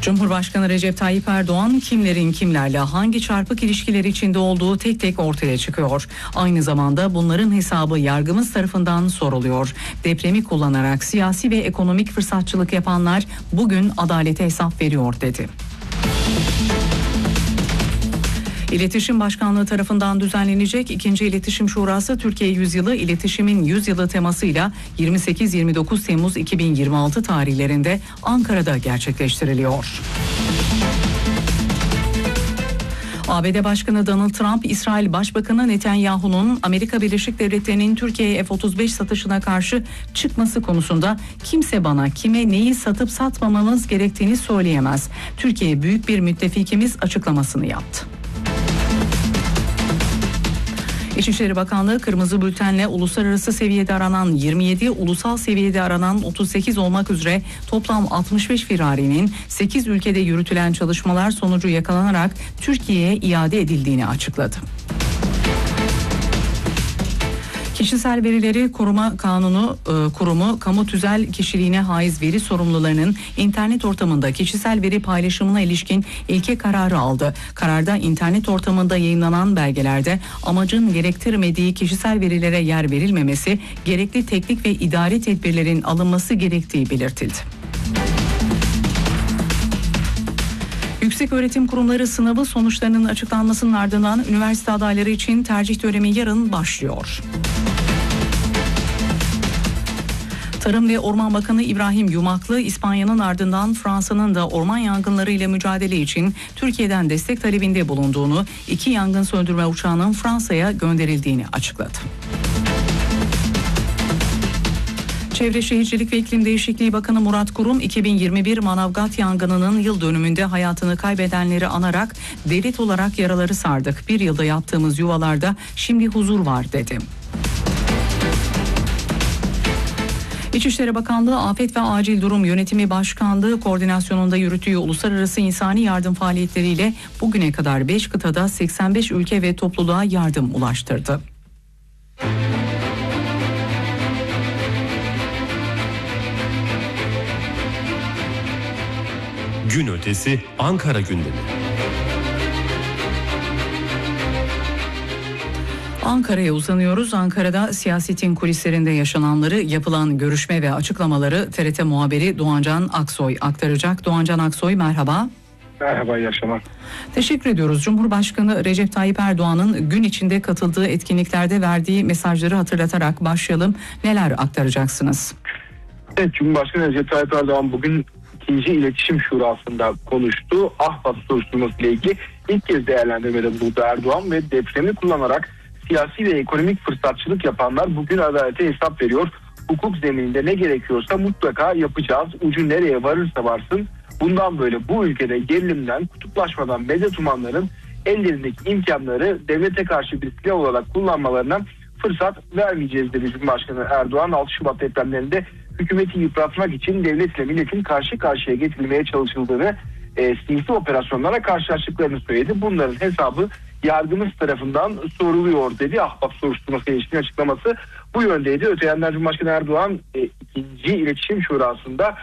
Cumhurbaşkanı Recep Tayyip Erdoğan kimlerin kimlerle hangi çarpık ilişkiler içinde olduğu tek tek ortaya çıkıyor. Aynı zamanda bunların hesabı yargımız tarafından soruluyor. Depremi kullanarak siyasi ve ekonomik fırsatçılık yapanlar bugün adalete hesap veriyor dedi. İletişim Başkanlığı tarafından düzenlenecek 2. İletişim Şurası Türkiye Yüzyılı İletişimin Yüzyılı temasıyla 28-29 Temmuz 2026 tarihlerinde Ankara'da gerçekleştiriliyor. ABD Başkanı Donald Trump, İsrail Başbakanı Netanyahu'nun Amerika Birleşik Devletleri'nin Türkiye'ye F-35 satışına karşı çıkması konusunda kimse bana kime neyi satıp satmamamız gerektiğini söyleyemez. Türkiye büyük bir müttefikimiz açıklamasını yaptı. İçişleri Bakanlığı kırmızı bültenle uluslararası seviyede aranan 27, ulusal seviyede aranan 38 olmak üzere toplam 65 firarinin 8 ülkede yürütülen çalışmalar sonucu yakalanarak Türkiye'ye iade edildiğini açıkladı. Kişisel Verileri Koruma Kanunu Kurumu, kamu tüzel kişiliğine haiz veri sorumlularının internet ortamında kişisel veri paylaşımına ilişkin ilke kararı aldı. Kararda internet ortamında yayınlanan belgelerde amacın gerektirmediği kişisel verilere yer verilmemesi, gerekli teknik ve idari tedbirlerin alınması gerektiği belirtildi. Yükseköğretim Kurumları sınavı sonuçlarının açıklanmasının ardından üniversite adayları için tercih dönemi yarın başlıyor. Tarım ve Orman Bakanı İbrahim Yumaklı, İspanya'nın ardından Fransa'nın da orman yangınları ile mücadele için Türkiye'den destek talebinde bulunduğunu, 2 yangın söndürme uçağının Fransa'ya gönderildiğini açıkladı. Çevre Şehircilik ve İklim Değişikliği Bakanı Murat Kurum, 2021 Manavgat yangınının yıl dönümünde hayatını kaybedenleri anarak devlet olarak yaraları sardık. Bir yılda yaptığımız yuvalarda şimdi huzur var dedi. İçişleri Bakanlığı Afet ve Acil Durum Yönetimi Başkanlığı koordinasyonunda yürüttüğü uluslararası insani yardım faaliyetleriyle bugüne kadar 5 kıtada 85 ülke ve topluluğa yardım ulaştırdı. Gün ötesi Ankara gündemi. Ankara'ya uzanıyoruz. Ankara'da siyasetin kulislerinde yaşananları, yapılan görüşme ve açıklamaları TRT muhabiri Doğancan Aksoy aktaracak. Doğancan Aksoy, merhaba. Merhaba, iyi akşamlar. Teşekkür ediyoruz. Cumhurbaşkanı Recep Tayyip Erdoğan'ın gün içinde katıldığı etkinliklerde verdiği mesajları hatırlatarak başlayalım. Neler aktaracaksınız? Evet, Cumhurbaşkanı Recep Tayyip Erdoğan bugün 2. İletişim Şurası'nda konuştu. Ahbap soruşturması ile ilgili ilk kez değerlendirmede bulundu Erdoğan ve depremi kullanarak siyasi ve ekonomik fırsatçılık yapanlar bugün adalete hesap veriyor. Hukuk zemininde ne gerekiyorsa mutlaka yapacağız. Ucu nereye varırsa varsın. Bundan böyle bu ülkede gerilimden, kutuplaşmadan medet umanların ellerindeki imkanları devlete karşı bir silah olarak kullanmalarına fırsat vermeyeceğiz dedi Cumhurbaşkanı Erdoğan. 6 Şubat depremlerinde hükümeti yıpratmak için devletle milletin karşı karşıya getirilmeye çalışıldığını, sinsi operasyonlara karşılaştıklarını söyledi. Bunların hesabı yargımız tarafından soruluyor dedi. Ahbap soruşturması ilişkin açıklaması bu yöndeydi. Öte yandan Cumhurbaşkanı Erdoğan 2. İletişim Şurası'nda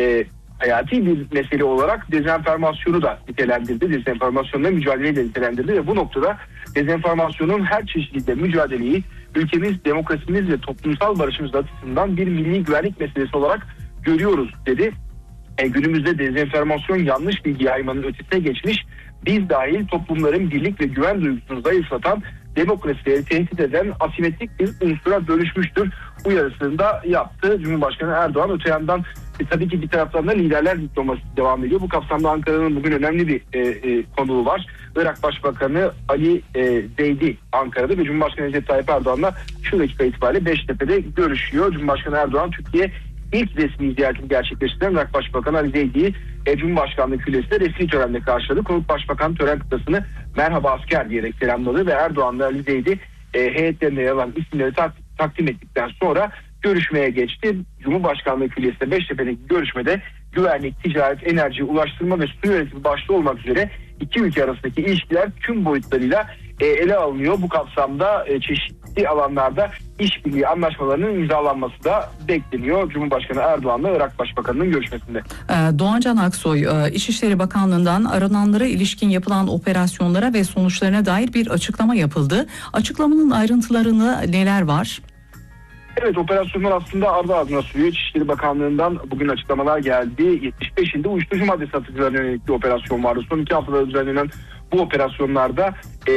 hayati bir mesele olarak dezenformasyonu da nitelendirdi. Dezenformasyonla mücadeleyi de nitelendirdi ve bu noktada dezenformasyonun her çeşidiyle mücadeleyi ülkemiz, demokrasimiz ve toplumsal barışımız açısından bir milli güvenlik meselesi olarak görüyoruz dedi. Günümüzde dezenformasyon yanlış bilgi yaymanın ötesine geçmiş, biz dahil toplumların birlik ve güven duygusunu zayıflatan, demokrasileri tehdit eden asimetrik bir unsura dönüşmüştür uyarısını da yaptı Cumhurbaşkanı Erdoğan. Öte yandan tabii ki bir taraftan da liderler diplomasi devam ediyor. Bu kapsamda Ankara'nın bugün önemli bir konuğu var. Irak Başbakanı Ali Zeydi Ankara'da ve Cumhurbaşkanı Recep Tayyip Erdoğan'la şu dakika itibariyle Beştepe'de görüşüyor. Cumhurbaşkanı Erdoğan Türkiye ilk resmi ziyaretini gerçekleştiren Irak Başbakanı Ali Zeydi'yi Cumhurbaşkanlığı Küllesi'nde resmi törenle karşıladı. Konuk Başbakan tören kıtasını merhaba asker diyerek selamladı ve Erdoğan'la Ali Zeydi heyetlerine yer alan isimleri takdim ettikten sonra görüşmeye geçti. Cumhurbaşkanlığı Küllesi'nde Beştepe'deki görüşmede güvenlik, ticaret, enerji, ulaştırma ve su yönetimi başta olmak üzere iki ülke arasındaki ilişkiler tüm boyutlarıyla ele alınıyor. Bu kapsamda çeşitli alanlarda işbirliği anlaşmalarının imzalanması da bekleniyor Cumhurbaşkanı Erdoğan'la Irak Başbakanı'nın görüşmesinde. Doğancan Aksoy, İçişleri Bakanlığı'ndan arananlara ilişkin yapılan operasyonlara ve sonuçlarına dair bir açıklama yapıldı. Açıklamanın ayrıntılarında neler var? Evet, operasyonlar aslında ardı ardına sürüyor. İçişleri Bakanlığı'ndan bugün açıklamalar geldi. 75'inde uyuşturucu madde satıcılarına yönelik bir operasyon vardı. Son 2 haftada düzenlenen bu operasyonlarda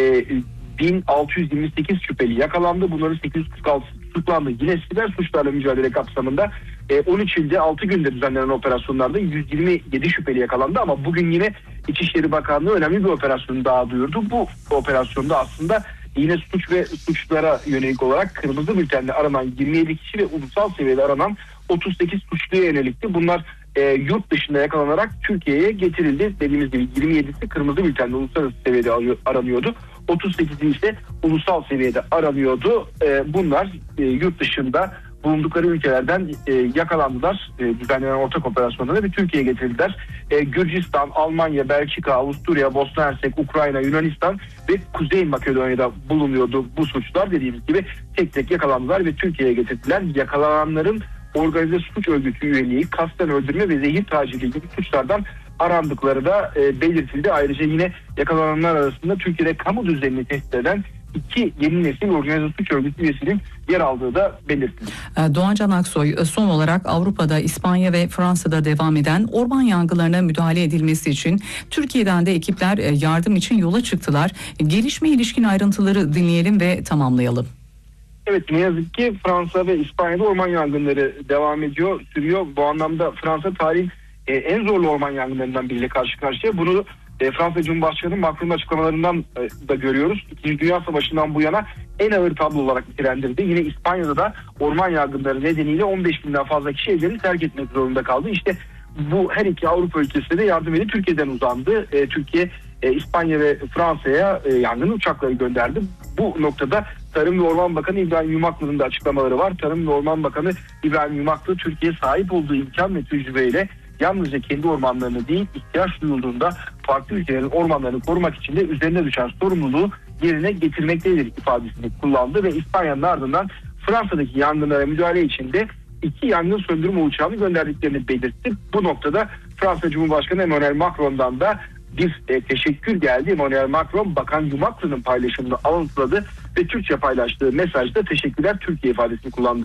1628 şüpheli yakalandı. Bunların 846 tutuklandı. Yine siber suçlarla mücadele kapsamında 13 ilde 6 günde düzenlenen operasyonlarda 127 şüpheli yakalandı. Ama bugün yine İçişleri Bakanlığı önemli bir operasyonu daha duyurdu. Bu operasyonda aslında yine suç ve suçlara yönelik olarak kırmızı bültenle aranan 27 kişi ve ulusal seviyede aranan 38 suçluya yönelikti. Bunlar yurt dışında yakalanarak Türkiye'ye getirildi. Dediğimiz gibi 27'si kırmızı bültenle uluslararası seviyede aranıyordu. 38'i ise ulusal seviyede aranıyordu. Bunlar yurt dışında bulundukları ülkelerden yakalandılar. Düzenlenen ortak operasyonlarda ve Türkiye'ye getirildiler. Gürcistan, Almanya, Belçika, Avusturya, Bosna Hersek, Ukrayna, Yunanistan ve Kuzey Makedonya'da bulunuyordu bu suçlar. Dediğimiz gibi tek tek yakalandılar ve Türkiye'ye getirdiler. Yakalananların organize suç örgütü üyeliği, kasten öldürme ve zehir taciri gibi suçlardan arandıkları da belirtildi. Ayrıca yine yakalananlar arasında Türkiye'de kamu düzenini tehdit eden 2 yeni nesil organize suç örgütü üyesinin yer aldığı da belirtildi. Doğancan Aksoy, son olarak Avrupa'da, İspanya ve Fransa'da devam eden orman yangınlarına müdahale edilmesi için Türkiye'den de ekipler yardım için yola çıktılar. Gelişmeye ilişkin ayrıntıları dinleyelim ve tamamlayalım. Evet, ne yazık ki Fransa ve İspanya'da orman yangınları devam ediyor, sürüyor. Bu anlamda Fransa tarihin en zorlu orman yangınlarından biriyle karşı karşıya. Bunu Fransa Cumhurbaşkanı Macron'un açıklamalarından da görüyoruz. İkinci Dünya Savaşı'ndan bu yana en ağır tablo olarak nitelendirdi. Yine İspanya'da da orman yangınları nedeniyle 15 binden fazla kişi evlerini terk etmek zorunda kaldı. İşte bu her iki Avrupa ülkesine de yardım eli Türkiye'den uzandı. Türkiye, İspanya ve Fransa'ya yangın uçakları gönderdi. Bu noktada Tarım ve Orman Bakanı İbrahim Yumaklı'nın da açıklamaları var. Tarım ve Orman Bakanı İbrahim Yumaklı, Türkiye sahip olduğu imkan ve tecrübeyle yalnızca kendi ormanlarını değil, ihtiyaç duyulduğunda farklı ülkelerin ormanlarını korumak için de üzerine düşen sorumluluğu yerine getirmektedir ifadesini kullandı ve İspanya'nın ardından Fransa'daki yangınlara müdahale için de 2 yangın söndürme uçağını gönderdiklerini belirtti. Bu noktada Fransa Cumhurbaşkanı Emmanuel Macron'dan da bir teşekkür geldi. Emmanuel Macron, Bakan Yumaklı'nın paylaşımını alıntıladı ve Türkçe paylaştığı mesajda teşekkürler Türkiye ifadesini kullandı.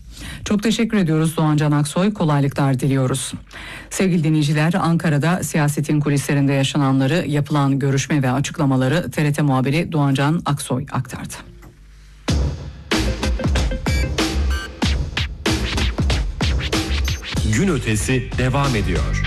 Çok teşekkür ediyoruz Doğancan Aksoy. Kolaylıklar diliyoruz. Sevgili dinleyiciler, Ankara'da siyasetin kulislerinde yaşananları, yapılan görüşme ve açıklamaları TRT muhabiri Doğancan Aksoy aktardı. Gün ötesi devam ediyor.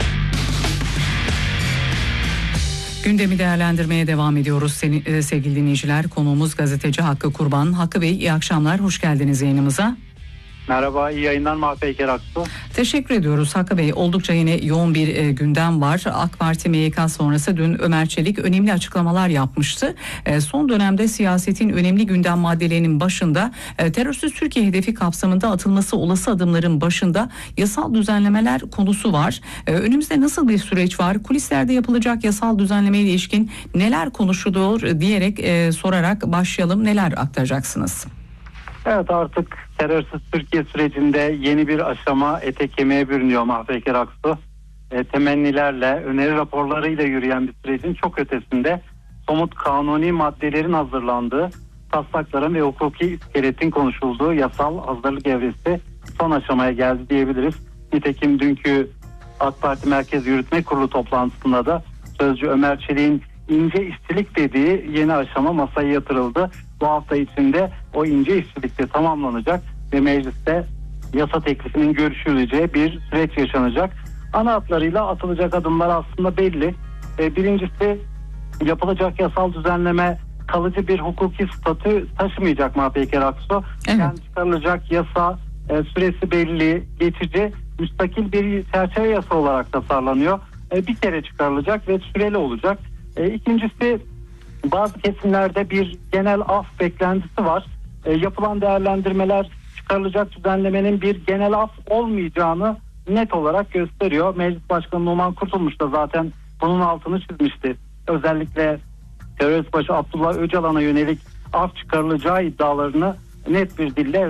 Gündemi değerlendirmeye devam ediyoruz sevgili dinleyiciler. Konuğumuz gazeteci Hakkı Kurban. Hakkı Bey, iyi akşamlar, hoş geldiniz yayınımıza. Merhaba, iyi yayınlar Mahpeyker Aksu. Teşekkür ediyoruz Hakkı Bey. Oldukça yine yoğun bir gündem var. AK Parti MYK sonrası dün Ömer Çelik önemli açıklamalar yapmıştı. Son dönemde siyasetin önemli gündem maddelerinin başında terörsüz Türkiye hedefi kapsamında atılması olası adımların başında yasal düzenlemeler konusu var. Önümüzde nasıl bir süreç var? Kulislerde yapılacak yasal düzenlemeye ilişkin neler konuşuluyor diyerek sorarak başlayalım. Neler aktaracaksınız? Evet, artık terörsüz Türkiye sürecinde yeni bir aşama ete kemiğe bürünüyor Mahpeyker Aksu. Temennilerle, öneri raporlarıyla yürüyen bir sürecin çok ötesinde somut kanuni maddelerin hazırlandığı, taslakların ve hukuki iskeletin konuşulduğu yasal hazırlık evresi son aşamaya geldi diyebiliriz. Nitekim dünkü AK Parti Merkez Yürütme Kurulu toplantısında da sözcü Ömer Çelik'in ince işçilik dediği yeni aşama masaya yatırıldı. Bu hafta içinde o ince işçilik de tamamlanacak ve mecliste yasa teklifinin görüşüleceği bir süreç yaşanacak. Ana hatlarıyla atılacak adımlar aslında belli. Birincisi, yapılacak yasal düzenleme kalıcı bir hukuki statü taşımayacak Mahpeyker Aksu. Evet. Yani çıkarılacak yasa süresi belli, geçici, müstakil bir çerçeve yasa olarak tasarlanıyor. Bir kere çıkarılacak ve süreli olacak. İkincisi, bazı kesimlerde bir genel af beklentisi var. Yapılan değerlendirmeler çıkarılacak düzenlemenin bir genel af olmayacağını net olarak gösteriyor. Meclis Başkanı Numan Kurtulmuş da zaten bunun altını çizmişti özellikle terörist başı Abdullah Öcalan'a yönelik af çıkarılacağı iddialarını net bir dille